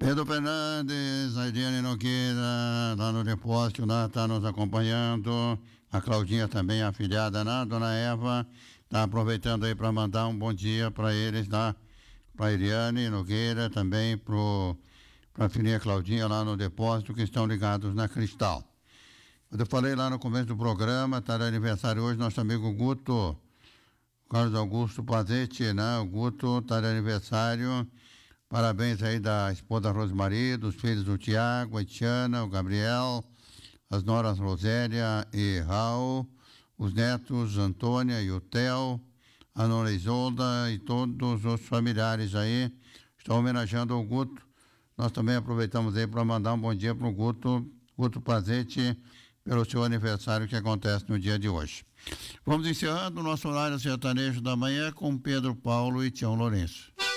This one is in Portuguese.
Pedro Fernandes, a Ediane Nogueira, lá no depósito, lá está nos acompanhando. A Claudinha também, afilhada, né? Dona Eva, está aproveitando aí para mandar um bom dia para eles, tá? Para a Ediane Nogueira, também para a filhinha Claudinha lá no depósito, que estão ligados na Cristal. Eu falei lá no começo do programa, está de aniversário hoje nosso amigo Guto, Carlos Augusto Pazetti, né? O Guto está de aniversário. Parabéns aí da esposa Rosemarie, dos filhos do Tiago, a Tiana, o Gabriel, as noras Rosélia e Raul, os netos Antônia e o Theo, a Nora Isolda e todos os familiares aí estão homenageando o Guto. Nós também aproveitamos aí para mandar um bom dia para o Guto Pazetti, pelo seu aniversário que acontece no dia de hoje. Vamos encerrando o nosso horário sertanejo da manhã com Pedro Paulo e Tião Lourenço.